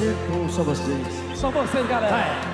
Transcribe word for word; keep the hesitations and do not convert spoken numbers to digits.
você ou só vocês? Só vocês, galera. Vai.